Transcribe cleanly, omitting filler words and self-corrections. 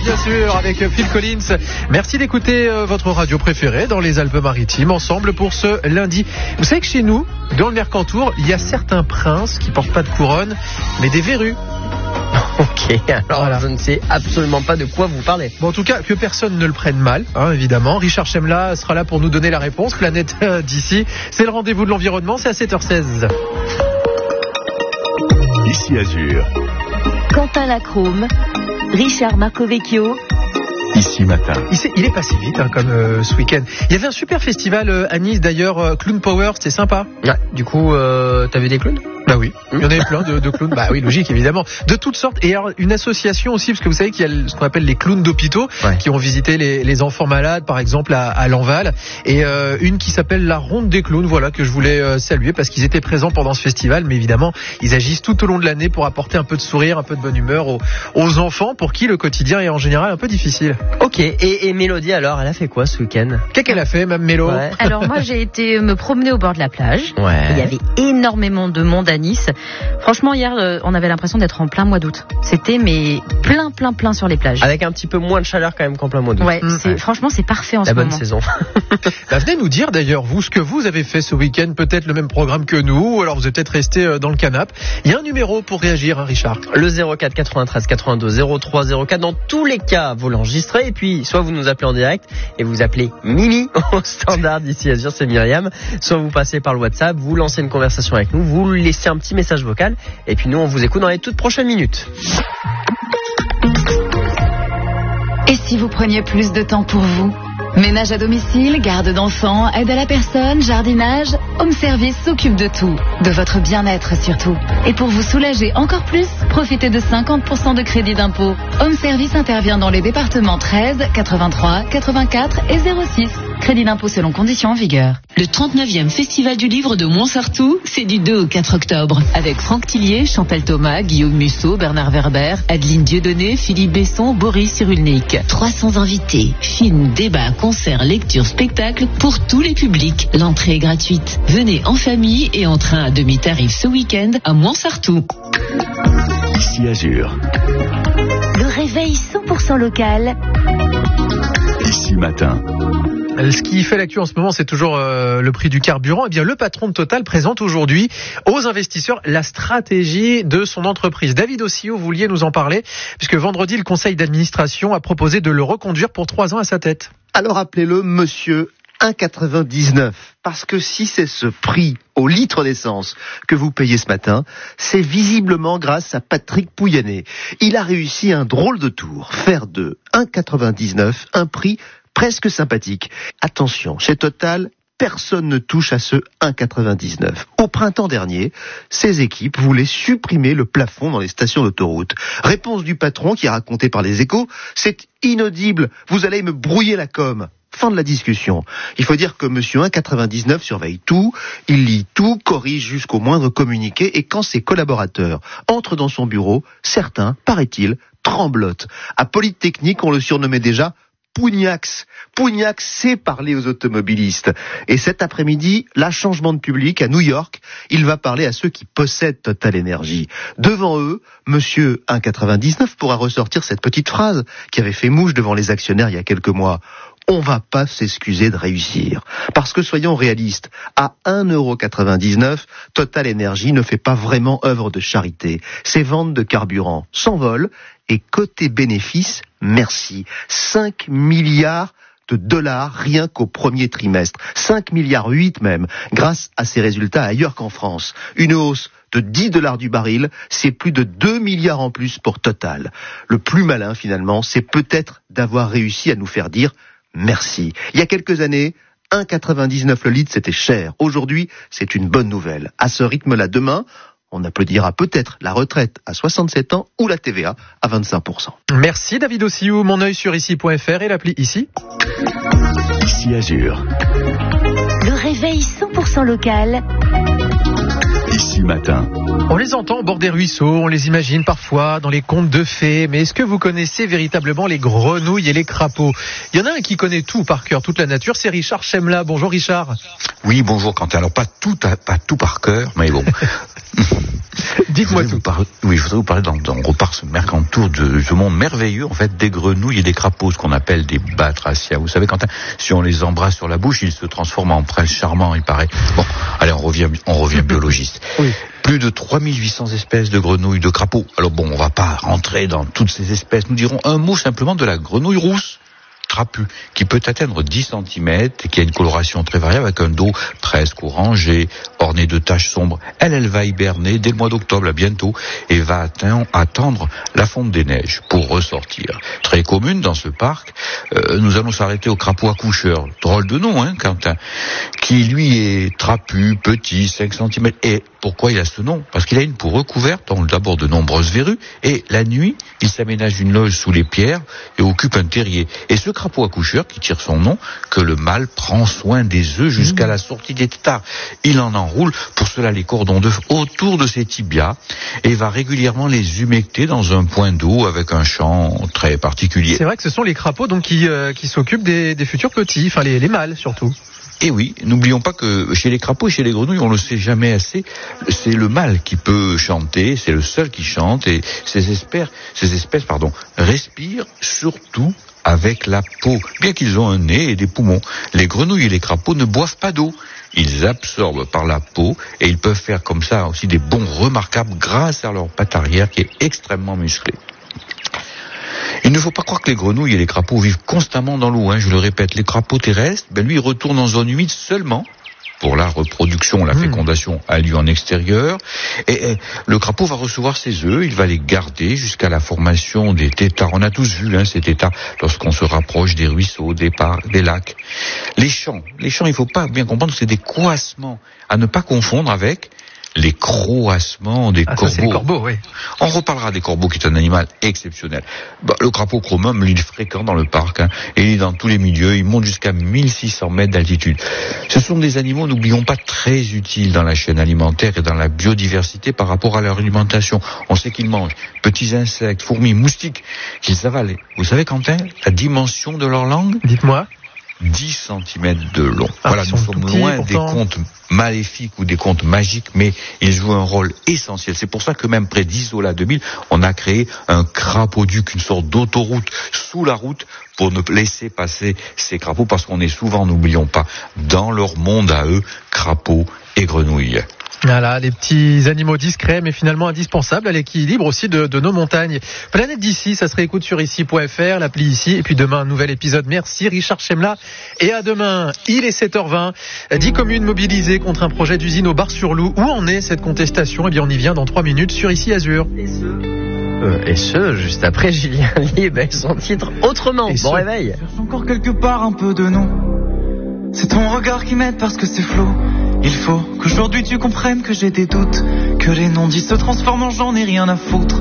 bien sûr, avec Phil Collins. Merci d'écouter votre radio préférée dans les Alpes-Maritimes, ensemble pour ce lundi. Vous savez que chez nous, dans le Mercantour, il y a certains princes qui portent pas de couronne, mais des verrues. Ok, alors voilà. Je ne sais absolument pas de quoi vous parlez. Bon, en tout cas, que personne ne le prenne mal, évidemment. Richard Chemla sera là pour nous donner la réponse. Planète d'ici, c'est le rendez-vous de l'environnement, c'est à 7h16. Ici Azur. Quentin Lacrome, Richard Marcovecchio. Ici matin. Il est passé vite comme ce week-end. Il y avait un super festival à Nice d'ailleurs, Clown Power, c'était sympa. Ouais, du coup, t'as vu des clowns ? Bah oui, il y en avait plein de clowns. Bah oui, logique évidemment, de toutes sortes. Et alors une association aussi, parce que vous savez qu'il y a ce qu'on appelle les clowns d'hôpitaux, qui ont visité les enfants malades, par exemple à Lanval, et une qui s'appelle la Ronde des clowns, voilà, que je voulais saluer parce qu'ils étaient présents pendant ce festival. Mais évidemment, ils agissent tout au long de l'année pour apporter un peu de sourire, un peu de bonne humeur aux enfants, pour qui le quotidien est en général un peu difficile. Ok, et Mélodie alors, elle a fait quoi ce week-end ? Qu'est-ce qu'elle a fait, Mme Mélo ? Alors moi j'ai été me promener au bord de la plage. Il y avait énormément de monde à Nice. Franchement, hier, on avait l'impression d'être en plein mois d'août. C'était plein sur les plages. Avec un petit peu moins de chaleur quand même qu'en plein mois d'août. Franchement, c'est parfait en ce moment. La bonne saison. Venez nous dire d'ailleurs, vous, ce que vous avez fait ce week-end, peut-être le même programme que nous, ou alors vous êtes peut-être resté dans le canapé. Il y a un numéro pour réagir, Richard. Le 04 93 82 03 04. Dans tous les cas, vous l'enregistrez, et puis soit vous nous appelez en direct, et vous appelez Mimi au standard d'ici Azur, c'est Myriam. Soit vous passez par le WhatsApp, vous lancez une conversation avec nous, vous laissez un petit message vocal, et puis nous on vous écoute dans les toutes prochaines minutes. Et si vous preniez plus de temps pour vous ? Ménage à domicile, garde d'enfants, aide à la personne, jardinage, Home Service s'occupe de tout, de votre bien-être surtout. Et pour vous soulager encore plus, profitez de 50% de crédit d'impôt. Home Service intervient dans les départements 13, 83, 84 et 06. Crédit d'impôt selon conditions en vigueur. Le 39e Festival du Livre de Montsartou, c'est du 2 au 4 octobre. Avec Franck Tillier, Chantal Thomas, Guillaume Musso, Bernard Werber, Adeline Dieudonné, Philippe Besson, Boris Cyrulnik. 300 invités, films, débats, concerts, lectures, spectacles pour tous les publics. L'entrée est gratuite. Venez en famille et en train à demi-tarif ce week-end à Montsartou. Ici Azur. Le réveil 100% local. Ici matin. Ce qui fait l'actu en ce moment, c'est toujours le prix du carburant. Eh bien, le patron de Total présente aujourd'hui aux investisseurs la stratégie de son entreprise. David Ossio, vous vouliez nous en parler, puisque vendredi, le conseil d'administration a proposé de le reconduire pour 3 ans à sa tête. Alors appelez-le monsieur 1,99. Parce que si c'est ce prix au litre d'essence que vous payez ce matin, c'est visiblement grâce à Patrick Pouyanné. Il a réussi un drôle de tour. Faire de 1,99 un prix presque sympathique. Attention, chez Total, personne ne touche à ce 1,99. Au printemps dernier, ses équipes voulaient supprimer le plafond dans les stations d'autoroute. Réponse du patron qui est racontée par les Échos, c'est inaudible, vous allez me brouiller la com. Fin de la discussion. Il faut dire que monsieur 1,99 surveille tout, il lit tout, corrige jusqu'au moindre communiqué, et quand ses collaborateurs entrent dans son bureau, certains, paraît-il, tremblotent. À Polytechnique, on le surnommait déjà Pougnax. Pougnax sait parler aux automobilistes. Et cet après-midi, là, changement de public à New York, il va parler à ceux qui possèdent Total Energy. Devant eux, monsieur 1,99 pourra ressortir cette petite phrase qui avait fait mouche devant les actionnaires il y a quelques mois. On va pas s'excuser de réussir. Parce que soyons réalistes, à 1,99 €, Total Energy ne fait pas vraiment œuvre de charité. Ses ventes de carburant s'envolent, et côté bénéfices, merci. 5 milliards de dollars rien qu'au premier trimestre. 5,8 milliards même, grâce à ces résultats ailleurs qu'en France. Une hausse de $10 du baril, c'est plus de 2 milliards en plus pour Total. Le plus malin finalement, c'est peut-être d'avoir réussi à nous faire dire merci. Il y a quelques années, 1,99 le litre, c'était cher. Aujourd'hui, c'est une bonne nouvelle. À ce rythme-là, demain, on applaudira peut-être la retraite à 67 ans ou la TVA à 25%. Merci David Ossiou, mon œil sur ici.fr et l'appli ici. Ici Azur. Le réveil 100% local. Ici Matin. On les entend au bord des ruisseaux, on les imagine parfois dans les contes de fées, mais est-ce que vous connaissez véritablement les grenouilles et les crapauds? Il y en a un qui connaît tout par cœur, toute la nature, c'est Richard Chemla. Bonjour Richard. Oui, bonjour Quentin. Alors pas tout par cœur, mais bon. Dites-moi tout. Je voudrais vous parler on repart ce mercantour de ce monde merveilleux, en fait, des grenouilles et des crapauds, ce qu'on appelle des batraciens. Vous savez, Quentin, si on les embrasse sur la bouche, ils se transforment en prince charmant, il paraît. Bon, allez, on revient biologiste. Oui. Plus de 3800 espèces de grenouilles, de crapauds. Alors bon, on va pas rentrer dans toutes ces espèces. Nous dirons un mot simplement de la grenouille rousse, trapue, qui peut atteindre 10 cm et qui a une coloration très variable avec un dos presque orangé, orné de taches sombres. Elle va hiberner dès le mois d'octobre, là, bientôt, et va attendre la fonte des neiges pour ressortir. Très commune dans ce parc, nous allons s'arrêter au crapaud accoucheur. Drôle de nom, hein, Quentin, qui lui est trapu, petit, 5 cm. Et pourquoi il a ce nom? Parce qu'il a une peau recouverte, d'abord de nombreuses verrues, et la nuit, il s'aménage une loge sous les pierres et occupe un terrier. Et ce crapaud accoucheur, qui tire son nom, que le mâle prend soin des œufs jusqu'à la sortie des têtards. Il en enroule pour cela les cordons d'œufs autour de ses tibias et va régulièrement les humecter dans un point d'eau avec un chant très particulier. C'est vrai que ce sont les crapauds donc qui s'occupent des futurs petits, enfin les mâles surtout. Et oui, n'oublions pas que chez les crapauds et chez les grenouilles, on le sait jamais assez, c'est le mâle qui peut chanter, c'est le seul qui chante, et ces espèces, respirent surtout avec la peau, bien qu'ils ont un nez et des poumons. Les grenouilles et les crapauds ne boivent pas d'eau. Ils absorbent par la peau et ils peuvent faire comme ça aussi des bonds remarquables grâce à leur patte arrière qui est extrêmement musclée. Il ne faut pas croire que les grenouilles et les crapauds vivent constamment dans l'eau, hein, je le répète. Les crapauds terrestres, lui, ils retournent en zone humide seulement pour la reproduction, la fécondation a lieu en extérieur. Et le crapaud va recevoir ses œufs, il va les garder jusqu'à la formation des têtards. On a tous vu ces têtards lorsqu'on se rapproche des ruisseaux, des lacs. Les chants, il faut pas bien comprendre que c'est des coassements, à ne pas confondre avec les croassements des corbeaux. Ça, c'est les corbeaux, oui. On reparlera des corbeaux, qui est un animal exceptionnel. Le crapaud chromum, lui, il est fréquent dans le parc, et il est dans tous les milieux, il monte jusqu'à 1600 mètres d'altitude. Ce sont des animaux, n'oublions pas, très utiles dans la chaîne alimentaire et dans la biodiversité par rapport à leur alimentation. On sait qu'ils mangent petits insectes, fourmis, moustiques, qu'ils avalent. Vous savez, Quentin, la dimension de leur langue? Dites-moi. 10 cm de long. Voilà, nous sommes loin des contes maléfiques ou des contes magiques, mais ils jouent un rôle essentiel. C'est pour ça que même près d'Isola 2000, on a créé un crapauduc, une sorte d'autoroute sous la route pour ne laisser passer ces crapauds, parce qu'on est souvent, n'oublions pas, dans leur monde à eux, crapauds et grenouilles. Voilà, les petits animaux discrets, mais finalement indispensables à l'équilibre aussi de nos montagnes. Planète d'ici, ça se réécoute sur ici.fr, l'appli ici, et puis demain, un nouvel épisode. Merci Richard Chemla, et à demain. Il est 7h20, 10 communes mobilisées contre un projet d'usine au Bar-sur-Loup. Où en est cette contestation? Eh bien, on y vient dans 3 minutes sur Ici Azur. Et ce, juste après Julien Libre avec son titre Autrement. Bon réveil. Cherche encore quelque part un peu de nous. C'est ton regard qui m'aide parce que c'est flou. Il faut qu'aujourd'hui tu comprennes que j'ai des doutes, que les non-dits se transforment en j'en ai rien à foutre.